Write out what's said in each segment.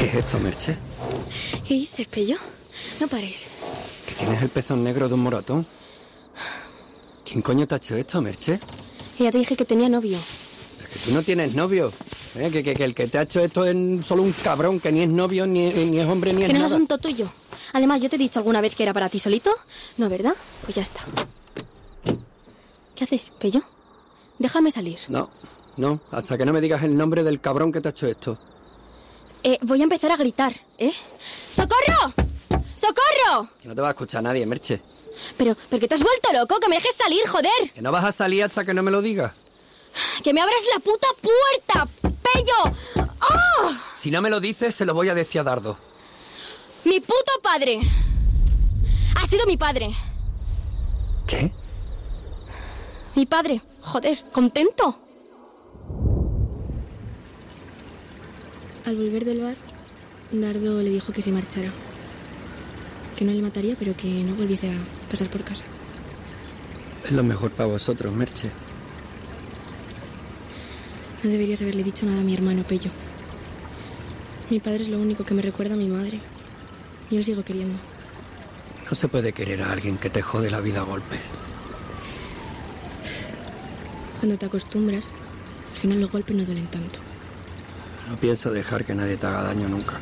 ¿Qué es esto, Merche? ¿Qué dices, Pello? No pares. ¿Que tienes el pezón negro de un moratón? ¿Quién coño te ha hecho esto, Merche? Ya te dije que tenía novio. Pero que tú no tienes novio. Que el que te ha hecho esto es solo un cabrón, que ni es novio, ni es hombre, ni es nada. Que no es asunto tuyo. Además, ¿yo te he dicho alguna vez que era para ti solito? No, ¿verdad? Pues ya está. ¿Qué haces, Pello? Déjame salir. No, hasta que no me digas el nombre del cabrón que te ha hecho esto. Voy a empezar a gritar, ¿eh? ¡Socorro! ¡Socorro! Que no te va a escuchar nadie, Merche. Pero que te has vuelto loco, que me dejes salir, joder. Que no vas a salir hasta que no me lo digas. ¡Que me abras la puta puerta, Pello! ¡Oh! Si no me lo dices, se lo voy a decir a Dardo. ¡Mi puto padre! Ha sido mi padre. ¿Qué? Mi padre, joder, ¿contento? Al volver del bar, Dardo le dijo que se marchara. Que no le mataría, pero que no volviese a pasar por casa. Es lo mejor para vosotros, Merche. No deberías haberle dicho nada a mi hermano, Pello. Mi padre es lo único que me recuerda a mi madre. Y yo lo sigo queriendo. No se puede querer a alguien que te jode la vida a golpes. Cuando te acostumbras, al final los golpes no duelen tanto. No pienso dejar que nadie te haga daño nunca.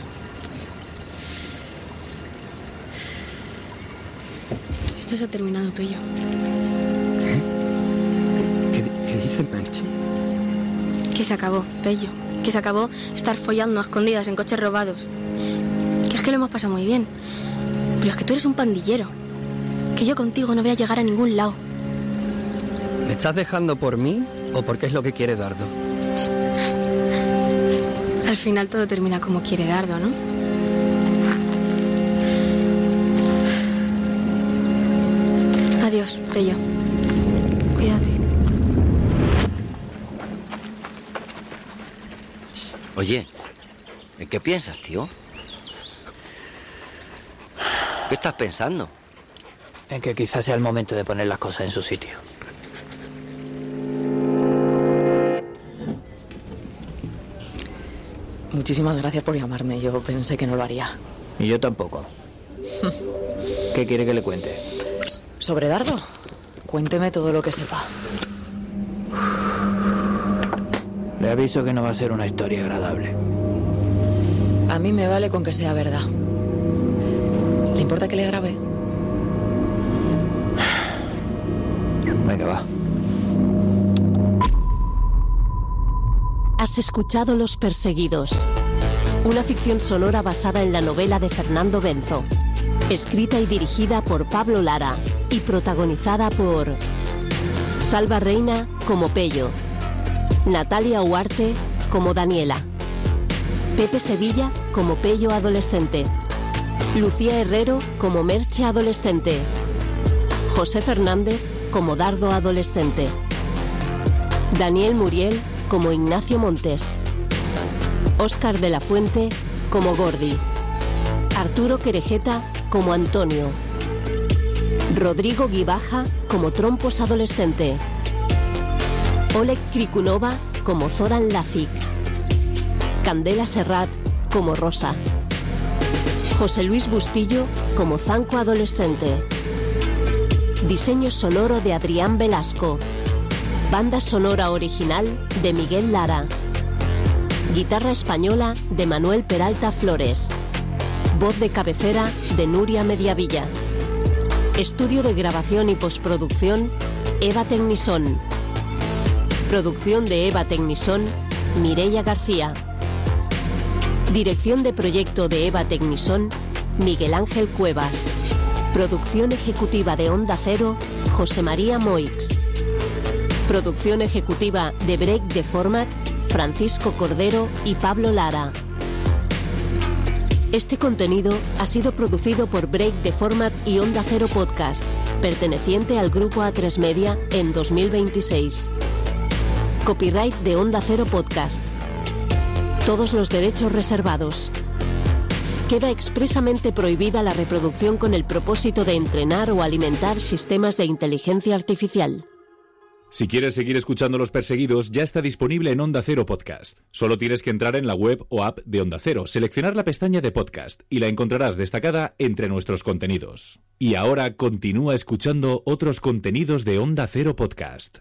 Esto se ha terminado, Pello. ¿Qué dices, Merche? Que se acabó, Pello. Que se acabó estar follando a escondidas en coches robados. Que es que lo hemos pasado muy bien. Pero es que tú eres un pandillero. Que yo contigo no voy a llegar a ningún lado. ¿Me estás dejando por mí o porque es lo que quiere Dardo? Al final todo termina como quiere Dardo, ¿no? Adiós, Pello. Cuídate. Oye, ¿en qué piensas, tío? ¿Qué estás pensando? En que quizás sea el momento de poner las cosas en su sitio. Muchísimas gracias por llamarme. Yo pensé que no lo haría. Y yo tampoco. ¿Qué quiere que le cuente? ¿Sobre Dardo? Cuénteme todo lo que sepa. Le aviso que no va a ser una historia agradable. A mí me vale con que sea verdad. ¿Le importa que le grabe? Venga, va. Has escuchado Los Perseguidos, una ficción sonora basada en la novela de Fernando Benzo, escrita y dirigida por Pablo Lara y protagonizada por Salva Reina como Pello, Natalia Huarte como Daniela, Pepe Sevilla como Pello adolescente, Lucía Herrero como Merche adolescente, José Fernández como Dardo adolescente, Daniel Muriel como Ignacio Montes, Óscar de la Fuente como Gordi, Arturo Querejeta como Antonio, Rodrigo Guibaja como Trompos adolescente, Oleg Krikunova como Zoran Lazic, Candela Serrat como Rosa, José Luis Bustillo como Zanco adolescente, diseño sonoro de Adrián Velasco, banda sonora original de Miguel Lara, guitarra española de Manuel Peralta Flores, voz de cabecera de Nuria Mediavilla, estudio de grabación y postproducción Eva Tecnisón, producción de Eva Tecnisón, Mireia García, dirección de proyecto de Eva Tecnisón, Miguel Ángel Cuevas, producción ejecutiva de Onda Cero, José María Moix, producción ejecutiva de Break the Format, Francisco Cordero y Pablo Lara. Este contenido ha sido producido por Break the Format y Onda Cero Podcast, perteneciente al grupo A3 Media en 2026. Copyright de Onda Cero Podcast. Todos los derechos reservados. Queda expresamente prohibida la reproducción con el propósito de entrenar o alimentar sistemas de inteligencia artificial. Si quieres seguir escuchando Los Perseguidos, ya está disponible en Onda Cero Podcast. Solo tienes que entrar en la web o app de Onda Cero, seleccionar la pestaña de podcast y la encontrarás destacada entre nuestros contenidos. Y ahora continúa escuchando otros contenidos de Onda Cero Podcast.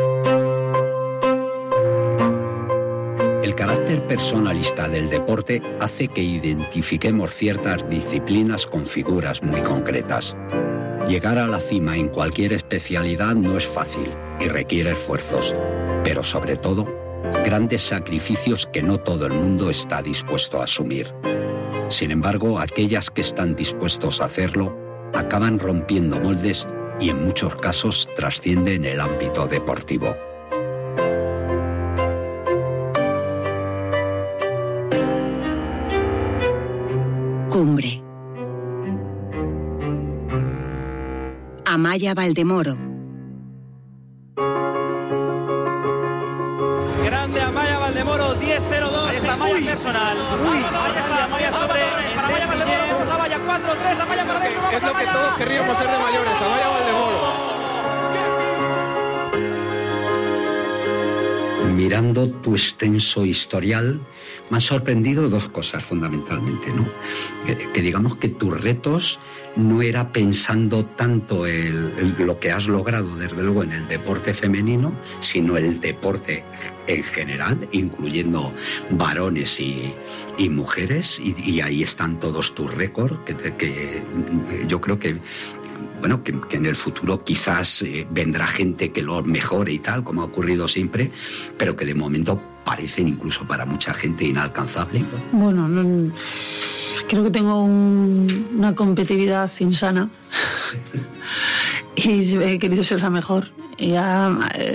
El carácter personalista del deporte hace que identifiquemos ciertas disciplinas con figuras muy concretas. Llegar a la cima en cualquier especialidad no es fácil y requiere esfuerzos, pero sobre todo, grandes sacrificios que no todo el mundo está dispuesto a asumir. Sin embargo, aquellas que están dispuestos a hacerlo acaban rompiendo moldes y en muchos casos trascienden el ámbito deportivo. Cumbre. Amaya Valdemoro. Grande Amaya Valdemoro, 10-0-2. Está Amaya personal. Está Amaya sobre Amaya Valdemoro. Vamos a Amaya 4-3. Amaya para adentro. Es lo que todos querríamos ser de mayores. Amaya Valdemoro. Mirando tu extenso historial, me han sorprendido dos cosas fundamentalmente, ¿no? Que digamos que tus retos no era pensando tanto lo que has logrado, desde luego, en el deporte femenino, sino el deporte en general, incluyendo varones y mujeres, y ahí están todos tus récords, que yo creo que bueno, que en el futuro quizás vendrá gente que lo mejore y tal, como ha ocurrido siempre, pero que de momento parecen incluso para mucha gente inalcanzables. Bueno, creo que tengo una competitividad insana y he querido ser la mejor. Ya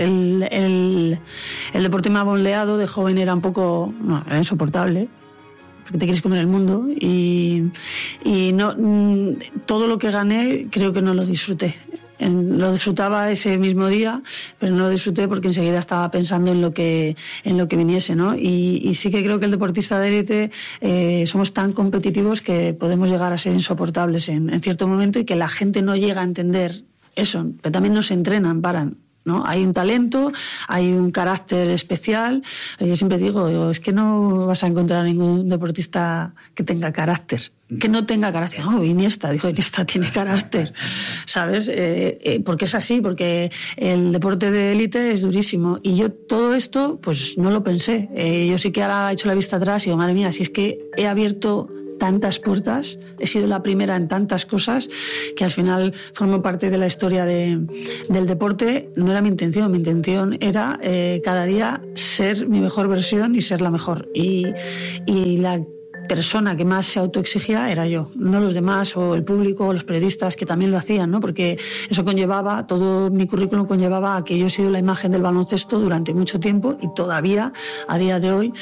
el deporte me ha moldeado, de joven era un poco, no, era insoportable, porque te quieres comer el mundo y no, todo lo que gané creo que no lo disfruté. Lo disfrutaba ese mismo día, pero no lo disfruté porque enseguida estaba pensando en lo que viniese, ¿no? Y sí que creo que el deportista de élite somos tan competitivos que podemos llegar a ser insoportables en cierto momento, y que la gente no llega a entender eso, pero también no se entrenan, ¿no? Hay un talento, hay un carácter especial. Yo siempre digo, es que no vas a encontrar ningún deportista que tenga carácter. Que no tenga carácter. No, Iniesta tiene carácter, ¿sabes? Porque es así, porque el deporte de élite es durísimo. Y yo todo esto, pues no lo pensé. Yo sí que ahora he hecho la vista atrás y digo, madre mía, si es que he abierto tantas puertas, he sido la primera en tantas cosas, que al final formo parte de la historia del deporte. No era mi intención era cada día ser mi mejor versión y ser la mejor. Y la persona que más se autoexigía era yo, no los demás o el público o los periodistas, que también lo hacían, ¿no? Porque eso conllevaba, todo mi currículum conllevaba a que yo he sido la imagen del baloncesto durante mucho tiempo, y todavía a día de hoy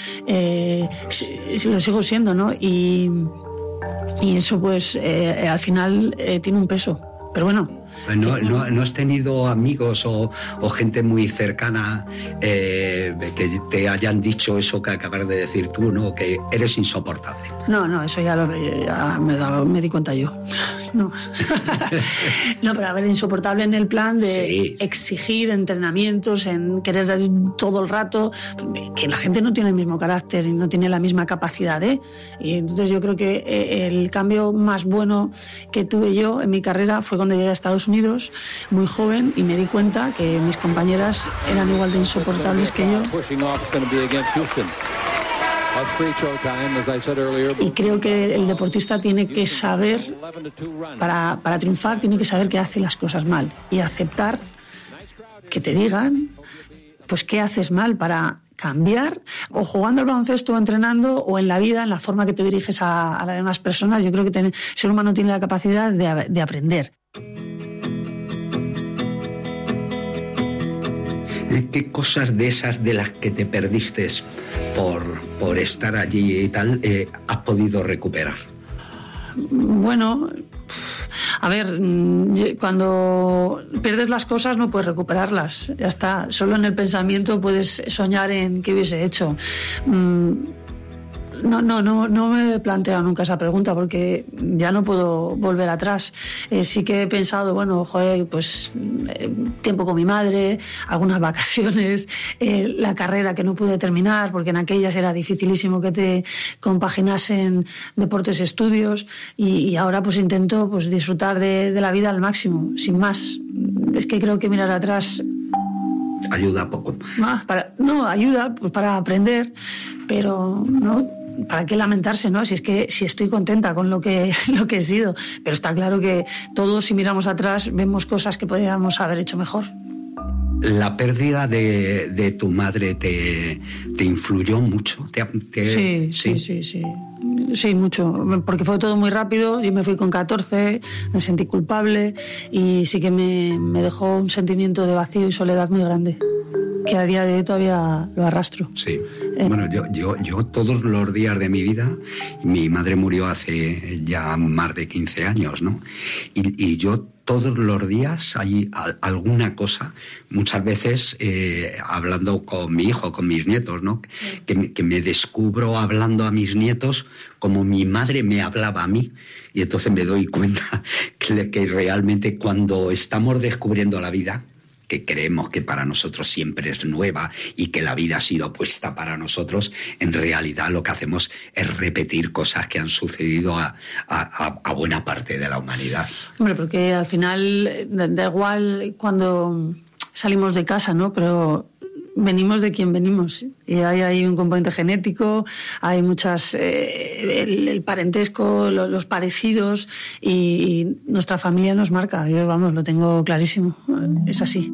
lo sigo siendo, ¿no? Y eso pues al final tiene un peso, pero bueno. ¿No has tenido amigos o gente muy cercana que te hayan dicho eso que acabas de decir tú, ¿no? Que eres insoportable? No, eso ya me di cuenta yo. No. No, pero a ver, insoportable en el plan de exigir entrenamientos, en querer todo el rato, que la gente no tiene el mismo carácter y no tiene la misma capacidad, ¿eh? Y entonces yo creo que el cambio más bueno que tuve yo en mi carrera fue cuando llegué a Estados Unidos, muy joven, y me di cuenta que mis compañeras eran igual de insoportables que yo. Y creo que el deportista tiene que saber, para triunfar, tiene que saber que hace las cosas mal y aceptar que te digan pues qué haces mal para cambiar, o jugando al baloncesto o entrenando, o en la vida, en la forma que te diriges a las demás personas. Yo creo que el ser humano tiene la capacidad de aprender. ¿Qué cosas de esas de las que te perdiste por estar allí y tal has podido recuperar? Bueno, a ver, cuando pierdes las cosas no puedes recuperarlas, ya está. Solo en el pensamiento puedes soñar en qué hubiese hecho. No me he planteado nunca esa pregunta porque ya no puedo volver atrás. Sí que he pensado, bueno, joder, pues tiempo con mi madre, algunas vacaciones, la carrera que no pude terminar porque en aquellas era dificilísimo que te compaginasen deportes y estudios y ahora pues intento pues disfrutar de la vida al máximo, sin más. Es que creo que mirar atrás ayuda poco. Ayuda pues para aprender, pero no, ¿para qué lamentarse, no? Si estoy contenta con lo que he sido, pero está claro que todos, si miramos atrás, vemos cosas que podríamos haber hecho mejor. ¿La pérdida de tu madre te influyó mucho? Sí, mucho, porque fue todo muy rápido. Yo me fui con 14, me sentí culpable y sí que me dejó un sentimiento de vacío y soledad muy grande, que a día de hoy todavía lo arrastro. Sí. Bueno, yo todos los días de mi vida, mi madre murió hace ya más de 15 años, ¿no? Y yo todos los días hay alguna cosa, muchas veces hablando con mi hijo, con mis nietos, ¿no? Que me descubro hablando a mis nietos como mi madre me hablaba a mí. Y entonces me doy cuenta que realmente cuando estamos descubriendo la vida, que creemos que para nosotros siempre es nueva y que la vida ha sido puesta para nosotros, en realidad lo que hacemos es repetir cosas que han sucedido a buena parte de la humanidad. Hombre, porque al final da igual cuando salimos de casa, ¿no? Pero venimos de quien venimos y hay un componente genético, hay muchas el parentesco, los parecidos y nuestra familia nos marca. Yo, vamos, lo tengo clarísimo, es así.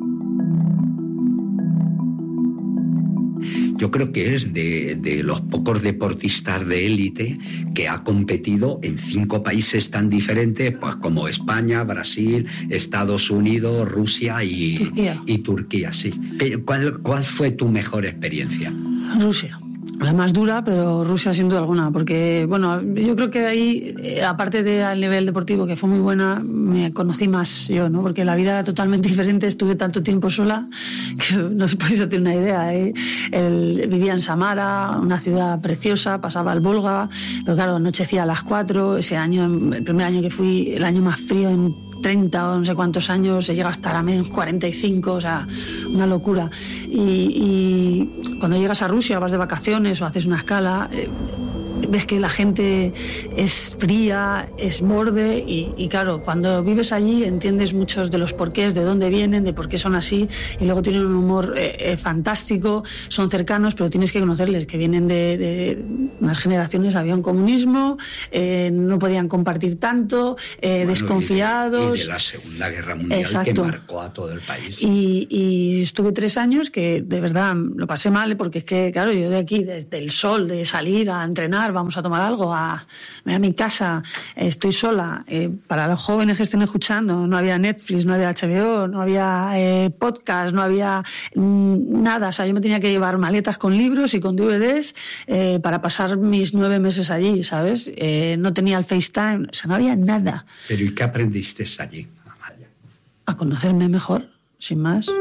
Yo creo que es de los pocos deportistas de élite que ha competido en 5 países tan diferentes, pues como España, Brasil, Estados Unidos, Rusia y Turquía, sí. Pero ¿cuál fue tu mejor experiencia? Rusia. La más dura, pero Rusia sin duda alguna, porque, bueno, yo creo que ahí, aparte del nivel deportivo, que fue muy buena, me conocí más yo, ¿no? Porque la vida era totalmente diferente, estuve tanto tiempo sola, que no os podéis hacer una idea, ¿eh? Vivía en Samara, una ciudad preciosa, pasaba el Volga, pero claro, anochecía a las 4, ese año, el primer año que fui, el año más frío en 30 o no sé cuántos años, se llega a estar a menos 45, o sea, una locura. Y cuando llegas a Rusia, vas de vacaciones o haces una escala, ves que la gente es fría, es borde y claro, cuando vives allí entiendes muchos de los porqués, de dónde vienen, de por qué son así y luego tienen un humor fantástico, son cercanos, pero tienes que conocerles, que vienen de unas generaciones, había un comunismo, no podían compartir tanto, desconfiados. Y de la Segunda Guerra Mundial. Exacto. Que marcó a todo el país. Y estuve 3 años que de verdad lo pasé mal porque es que, claro, yo de aquí, desde el sol, de salir a entrenar, vamos a tomar algo, a mi casa, estoy sola. Para los jóvenes que estén escuchando, no había Netflix, no había HBO, no había podcast, no había nada. O sea, yo me tenía que llevar maletas con libros y con DVDs para pasar mis 9 meses allí, ¿sabes? No tenía el FaceTime, o sea, no había nada. ¿Pero y qué aprendiste allí, Amalia? A conocerme mejor, sin más.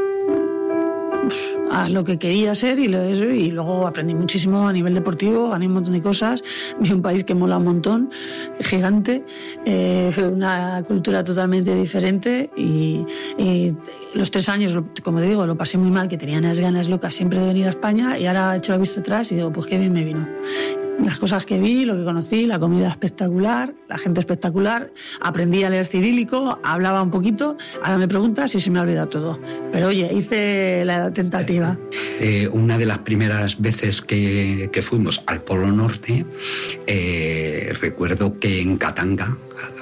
A lo que quería ser y luego aprendí muchísimo a nivel deportivo, gané un montón de cosas, vi un país que mola un montón, gigante, una cultura totalmente diferente y los 3 años, como te digo, lo pasé muy mal, que tenía unas ganas locas siempre de venir a España y ahora he hecho la vista atrás y digo, pues qué bien me vino. Las cosas que vi, lo que conocí, la comida espectacular, la gente espectacular, aprendí a leer cirílico, hablaba un poquito, ahora me preguntas y se me ha olvidado todo. Pero oye, hice la tentativa. Una de las primeras veces que fuimos al Polo Norte, recuerdo que en Jatanga,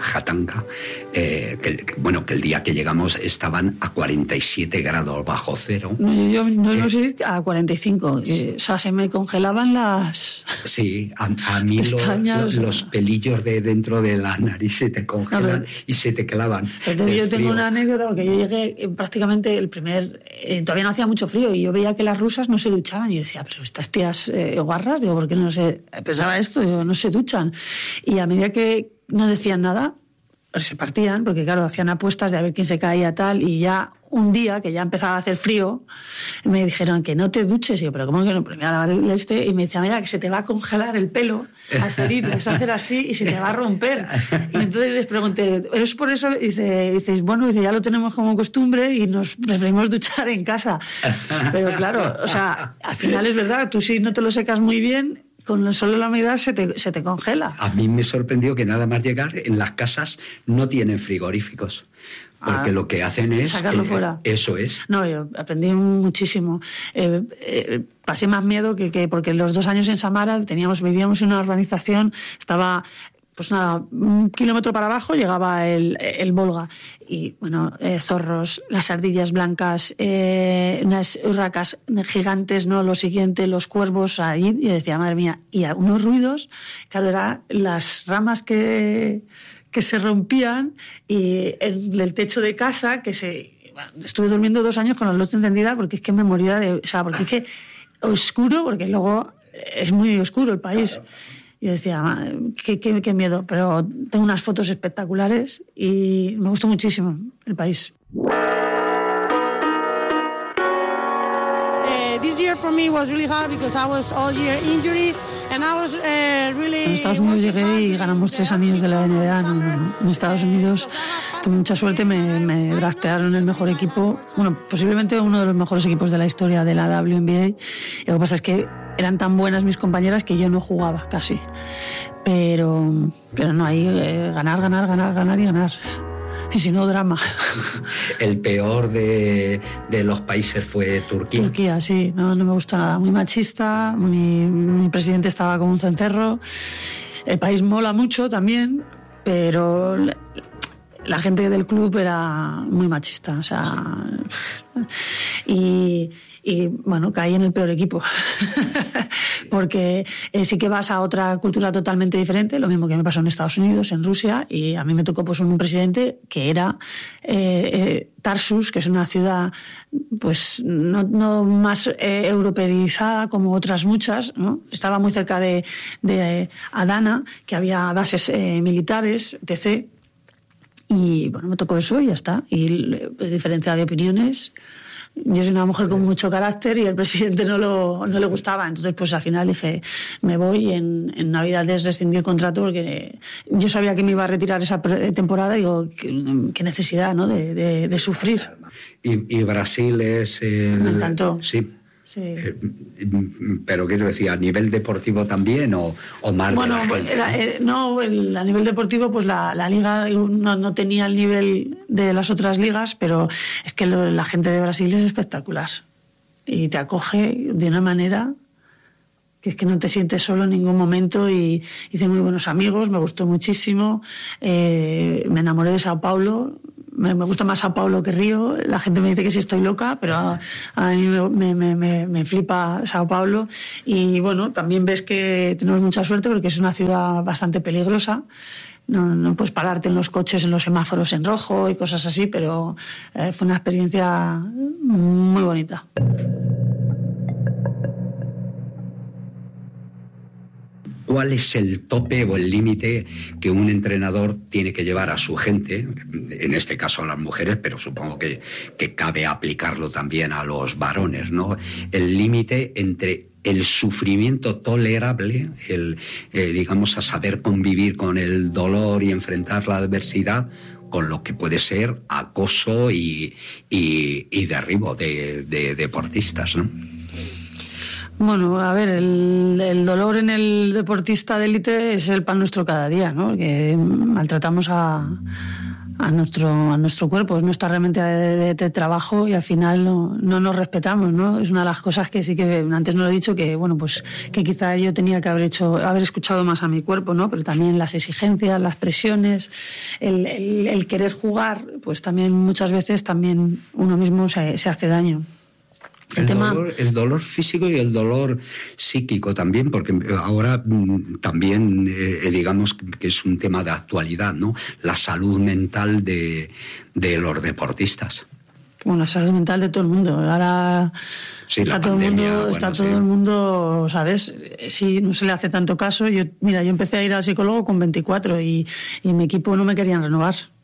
que el día que llegamos estaban a 47 grados bajo cero. Yo no sé, a 45. O sea, se me congelaban las... Sí, a mí los pelillos de dentro de la nariz se te congelan y se te clavan. Entonces yo tengo una anécdota porque yo llegué prácticamente el primer... todavía no hacía mucho frío y yo veía que las rusas no se duchaban y yo decía, pero estas tías guarras, digo, ¿por qué no se... Pensaba esto, digo, no se duchan. Y a medida que no decían nada, se partían, porque claro, hacían apuestas de a ver quién se caía tal, y ya un día que ya empezaba a hacer frío, me dijeron que no te duches. Y yo, pero ¿cómo que no? Pero me voy a lavar y me decía, mira, que se te va a congelar el pelo al salir, vas a hacer así y se te va a romper. Y entonces les pregunté, ¿es por eso? Dices, bueno, ya lo tenemos como costumbre y nos preferimos duchar en casa. Pero claro, o sea, al final es verdad, tú si no te lo secas muy bien, con solo la humedad se te congela. A mí me sorprendió que nada más llegar, en las casas no tienen frigoríficos. Porque lo que hacen es... sacarlo fuera. Eso es. No, yo aprendí muchísimo. Pasé más miedo que porque los 2 años en Samara vivíamos en una urbanización, estaba... Pues nada, 1 kilómetro para abajo llegaba el Volga. Y bueno, zorros, las ardillas blancas, unas urracas gigantes, ¿no? Lo siguiente, los cuervos ahí. Y decía, madre mía, y unos ruidos, claro, eran las ramas que se rompían y el techo de casa estuve durmiendo 2 años con la luz encendida porque es que me moría porque es que oscuro, porque luego es muy oscuro el país. Claro. Y decía, qué miedo, pero tengo unas fotos espectaculares y me gustó muchísimo el país. This year for me was really hard because I was all year injured and I was really... En Estados Unidos llegué y ganamos 3 anillos de la NBA. En Estados Unidos con mucha suerte me draftearon el mejor equipo, bueno, posiblemente uno de los mejores equipos de la historia de la WNBA. Y lo que pasa es que eran tan buenas mis compañeras que yo no jugaba casi. Pero no, ahí ganar y ganar. Y si no, drama. El peor de los países fue Turquía. Turquía, sí, no me gustó nada. Muy machista, mi presidente estaba como un cencerro. El país mola mucho también, pero la gente del club era muy machista. O sea, y bueno, caí en el peor equipo. Porque sí que vas a otra cultura totalmente diferente, lo mismo que me pasó en Estados Unidos, en Rusia, y a mí me tocó pues un presidente que era Tarsus, que es una ciudad pues no más europeizada como otras muchas, ¿no? Estaba muy cerca de Adana, que había bases militares, etc. Y bueno, me tocó eso y ya está. Y diferencia de opiniones. Yo soy una mujer con mucho carácter y el presidente no le gustaba. Entonces, pues al final dije, me voy en Navidades rescindí el contrato porque yo sabía que me iba a retirar esa temporada y digo, qué necesidad, ¿no? de sufrir. Y Brasil es... Me encantó. Sí. Sí. Pero quiero decir, ¿a nivel deportivo también o más de la gente? A nivel deportivo pues la liga no tenía el nivel de las otras ligas, pero es que la gente de Brasil es espectacular y te acoge de una manera que es que no te sientes solo en ningún momento y hice muy buenos amigos, me gustó muchísimo, me enamoré de Sao Paulo. Me gusta más Sao Paulo que Río. La gente me dice que sí estoy loca, pero a mí me flipa Sao Paulo. Y bueno, también ves que tenemos mucha suerte porque es una ciudad bastante peligrosa. No puedes pararte en los coches, en los semáforos en rojo y cosas así, pero fue una experiencia muy bonita. ¿Cuál es el tope o el límite que un entrenador tiene que llevar a su gente, en este caso a las mujeres, pero supongo que cabe aplicarlo también a los varones, ¿no? El límite entre el sufrimiento tolerable, digamos, a saber convivir con el dolor y enfrentar la adversidad, con lo que puede ser acoso y derribo de deportistas, ¿no? Bueno, a ver, el dolor en el deportista de élite es el pan nuestro cada día, ¿no? Que maltratamos a nuestro cuerpo, es nuestra herramienta de trabajo y al final no nos respetamos, ¿no? Es una de las cosas que sí que antes no lo he dicho, que bueno, pues que quizá yo tenía que haber escuchado más a mi cuerpo, ¿no? Pero también las exigencias, las presiones, el querer jugar, pues también muchas veces también uno mismo se hace daño. El dolor físico y el dolor psíquico también, porque ahora también digamos que es un tema de actualidad, ¿no? La salud mental de los deportistas. Bueno, la salud mental de todo el mundo. Ahora sí, está todo el mundo, ¿sabes? Sí, no se le hace tanto caso. Yo empecé a ir al psicólogo con 24 y mi equipo no me querían renovar.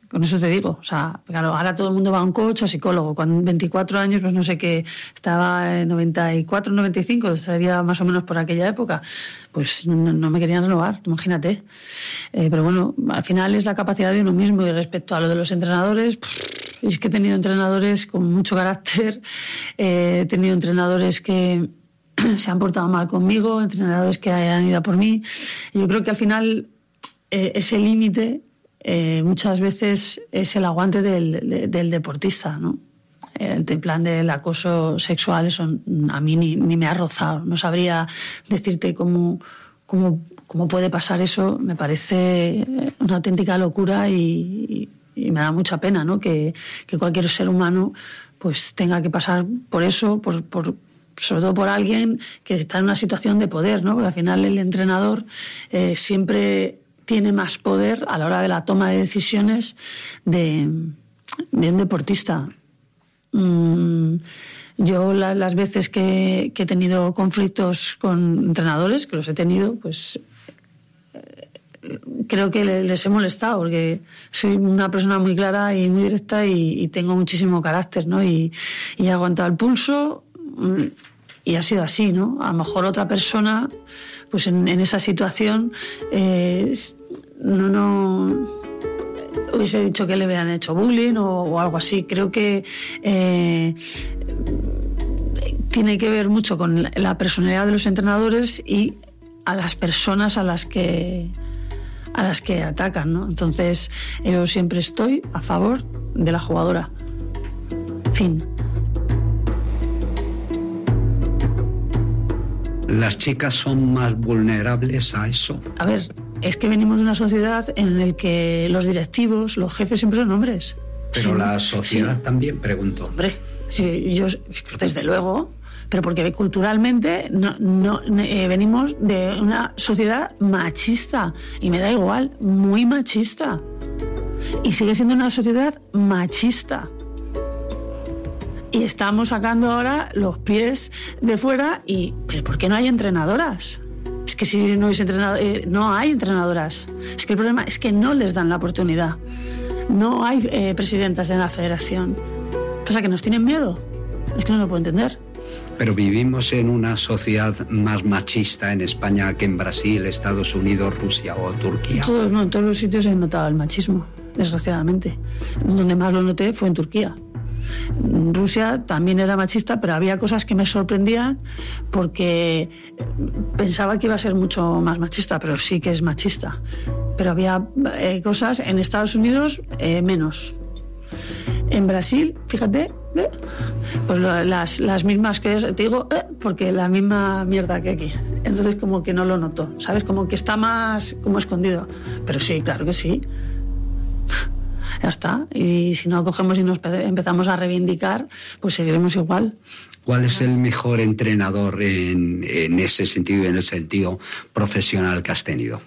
Con eso te digo. O sea, claro, ahora todo el mundo va a un coach, a psicólogo. Con 24 años, pues no sé qué, estaba en 94, 95, estaría más o menos por aquella época. Pues no me querían renovar, imagínate. Pero bueno, al final es la capacidad de uno mismo. Y respecto a lo de los entrenadores, es que he tenido entrenadores con mucho carácter, he tenido entrenadores que se han portado mal conmigo, entrenadores que han ido a por mí. Yo creo que al final ese límite muchas veces es el aguante del deportista, ¿no? El plan del acoso sexual, eso a mí ni me ha rozado. No sabría decirte cómo puede pasar eso. Me parece una auténtica locura y me da mucha pena, ¿no? Que cualquier ser humano pues tenga que pasar por eso, sobre todo por alguien que está en una situación de poder, ¿no? Porque al final el entrenador siempre tiene más poder a la hora de la toma de decisiones de un deportista. Yo las veces que he tenido conflictos con entrenadores, que los he tenido, pues creo que les he molestado, porque soy una persona muy clara y muy directa y tengo muchísimo carácter, ¿no? Y he aguantado el pulso y ha sido así, ¿no? A lo mejor otra persona, pues en esa situación no hubiese dicho que le hubieran hecho bullying o algo así. Creo que tiene que ver mucho con la personalidad de los entrenadores y a las personas a las que atacan, ¿no? Entonces, yo siempre estoy a favor de la jugadora. Fin. ¿Las chicas son más vulnerables a eso? A ver, es que venimos de una sociedad en la que los directivos, los jefes siempre son hombres. Pero sí, la sociedad sí. También, pregunto. Hombre, sí, yo desde luego, pero porque culturalmente venimos de una sociedad machista, y me da igual, muy machista. Y sigue siendo una sociedad machista. Y estamos sacando ahora los pies de fuera ¿pero por qué no hay entrenadoras? Es que si no hubiese no hay entrenadoras. Es que el problema es que no les dan la oportunidad. No hay presidentas en la federación. Pasa que nos tienen miedo. Es que no lo puedo entender. Pero vivimos en una sociedad más machista en España que en Brasil, Estados Unidos, Rusia o Turquía. En todos los sitios he notado el machismo, desgraciadamente. Donde más lo noté fue en Turquía. Rusia también era machista, pero había cosas que me sorprendían porque pensaba que iba a ser mucho más machista, pero sí que es machista. Pero había cosas en Estados Unidos menos. En Brasil, fíjate, pues las mismas que te digo, porque la misma mierda que aquí. Entonces como que no lo noto, ¿sabes? Como que está más como escondido. Pero sí, claro que sí. Ya está. Y si no cogemos y nos empezamos a reivindicar, pues seguiremos igual. ¿Cuál es el mejor entrenador en ese sentido, en el sentido profesional que has tenido?